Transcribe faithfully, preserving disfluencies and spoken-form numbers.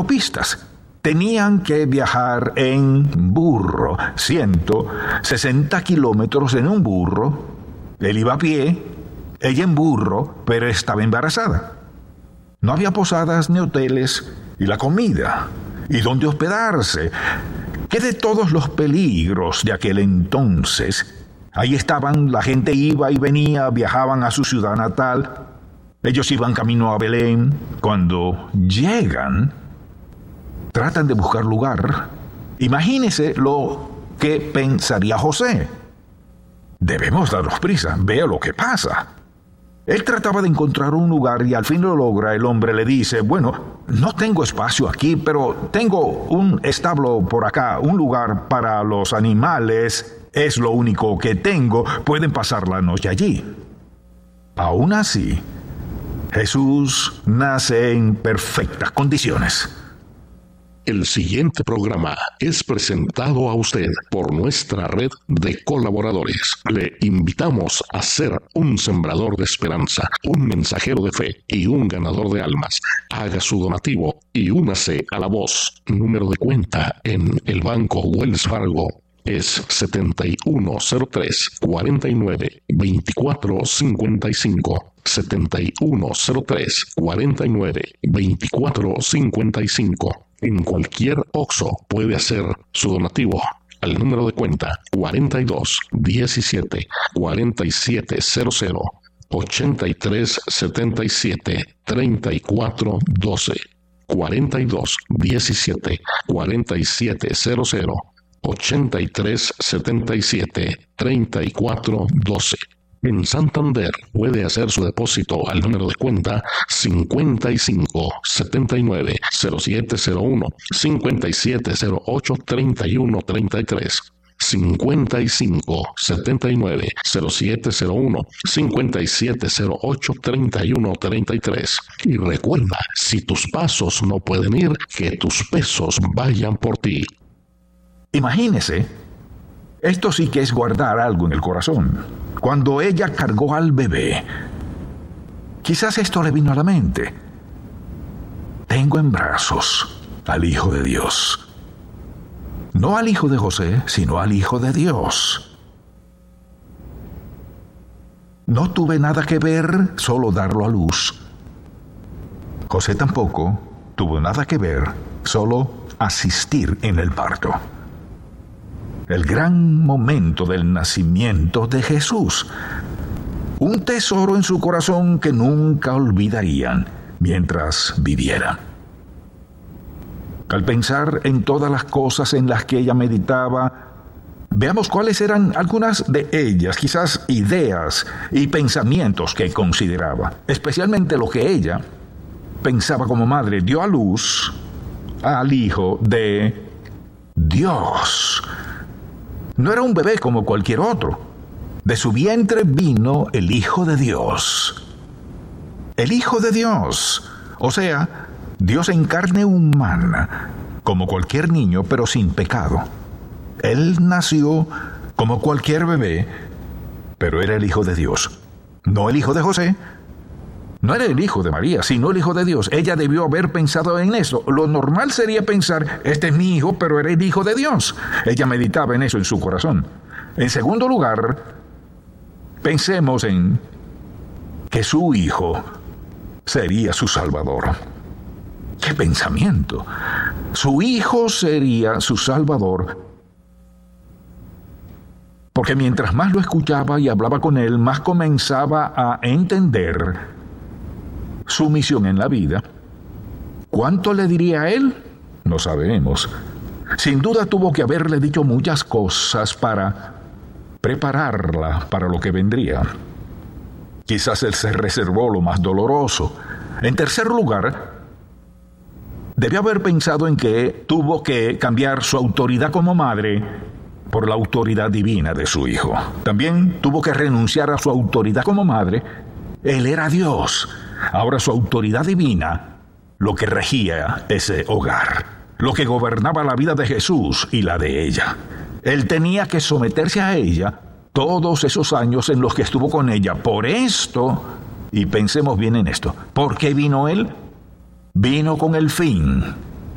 autopistas. Tenían que viajar en burro, ciento sesenta kilómetros en un burro. Él iba a pie, ella en burro, pero estaba embarazada. No había posadas ni hoteles, y la comida, y dónde hospedarse. ¿Qué de todos los peligros de aquel entonces? Ahí estaban, la gente iba y venía, viajaban a su ciudad natal. Ellos iban camino a Belén. Cuando llegan, tratan de buscar lugar. Imagínese lo que pensaría José. Debemos darnos prisa, vea lo que pasa. Él trataba de encontrar un lugar y al fin lo logra. El hombre le dice, bueno, no tengo espacio aquí, pero tengo un establo por acá, un lugar para los animales. Es lo único que tengo, pueden pasar la noche allí. Aún así, Jesús nace en perfectas condiciones. El siguiente programa es presentado a usted por nuestra red de colaboradores. Le invitamos a ser un sembrador de esperanza, un mensajero de fe y un ganador de almas. Haga su donativo y únase a la voz. Número de cuenta en el Banco Wells Fargo es setenta y uno cero tres, cuarenta y nueve, veinticuatro cincuenta y cinco. setenta y uno cero tres, cuarenta y nueve, veinticuatro cincuenta y cinco. En cualquier Oxxo puede hacer su donativo al número de cuenta cuarenta y dos, diecisiete, cuarenta y siete cero cero, ochenta y tres setenta y siete, treinta y cuatro doce. cuarenta y dos, diecisiete, cuarenta y siete cero cero, ochenta y tres setenta y siete, treinta y cuatro doce. En Santander puede hacer su depósito al número de cuenta cincuenta y cinco, setenta y nueve, cero siete cero uno, cincuenta y siete cero ocho, treinta y uno treinta y tres. cincuenta y cinco, setenta y nueve, cero siete cero uno, cincuenta y siete cero ocho, treinta y uno treinta y tres. Y recuerda, si tus pasos no pueden ir, que tus pesos vayan por ti. Imagínese, esto sí que es guardar algo en el corazón. Cuando ella cargó al bebé, quizás esto le vino a la mente. Tengo en brazos al Hijo de Dios. No al hijo de José, sino al Hijo de Dios. No tuve nada que ver, solo darlo a luz. José tampoco tuvo nada que ver, solo asistir en el parto. El gran momento del nacimiento de Jesús. Un tesoro en su corazón que nunca olvidarían mientras vivieran. Al pensar en todas las cosas en las que ella meditaba, veamos cuáles eran algunas de ellas, quizás ideas y pensamientos que consideraba. Especialmente lo que ella pensaba como madre. Dio a luz al Hijo de Dios. No era un bebé como cualquier otro. De su vientre vino el Hijo de Dios. El Hijo de Dios. O sea, Dios en carne humana, como cualquier niño, pero sin pecado. Él nació como cualquier bebé, pero era el Hijo de Dios. No el Hijo de José. No era el Hijo de María, sino el Hijo de Dios. Ella debió haber pensado en eso. Lo normal sería pensar, este es mi hijo, pero era el Hijo de Dios. Ella meditaba en eso en su corazón. En segundo lugar, pensemos en que su hijo sería su Salvador. ¡Qué pensamiento! Su hijo sería su Salvador. Porque mientras más lo escuchaba y hablaba con él, más comenzaba a entender su misión en la vida. ¿Cuánto le diría a él? No sabemos. Sin duda tuvo que haberle dicho muchas cosas para prepararla para lo que vendría. Quizás él se reservó lo más doloroso. En tercer lugar, debió haber pensado en que tuvo que cambiar su autoridad como madre por la autoridad divina de su hijo. También tuvo que renunciar a su autoridad como madre. Él era Dios. Ahora su autoridad divina, lo que regía ese hogar, lo que gobernaba la vida de Jesús y la de ella. Él tenía que someterse a ella todos esos años en los que estuvo con ella. Por esto, y pensemos bien en esto, ¿por qué vino él? Vino con el fin